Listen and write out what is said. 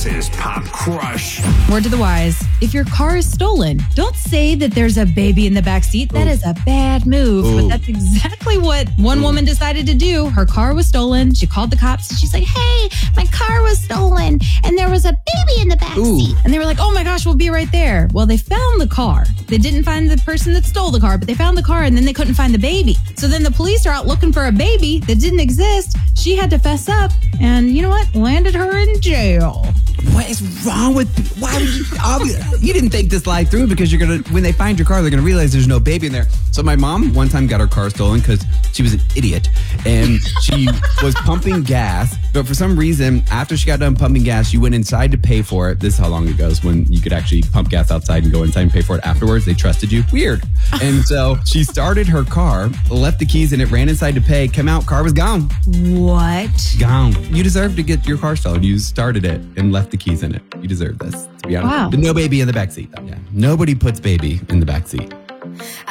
Alexis Pop Crush. Word to the wise, if your car is stolen, don't say that there's a baby in the backseat. That is a bad move. But that's exactly what one woman decided to do. Her car was stolen. She called the cops and she's like, hey, my car was stolen and there was a baby in the backseat. And they were like, oh my gosh, we'll be right there. Well, they found the car. They didn't find the person that stole the car, but they found the car and then they couldn't find the baby. So then the police are out looking for a baby that didn't exist. She had to fess up and you know what? Landed her in jail. What is wrong with? Why would you didn't think this lie through because when they find your car, they're gonna realize there's no baby in there. So my mom one time got her car stolen because she was an idiot and she was pumping gas. But for some reason, after she got done pumping gas, she went inside to pay for it. This is how long it goes when you could actually pump gas outside and go inside and pay for it afterwards. They trusted you. Weird. And so she started her car, left the keys in it, ran inside to pay, come out, car was gone. What? Gone. You deserve to get your car stolen. You started it and left the keys in it. You deserve this, to be honest. Wow. But no baby in the backseat. Yeah. Nobody puts baby in the backseat.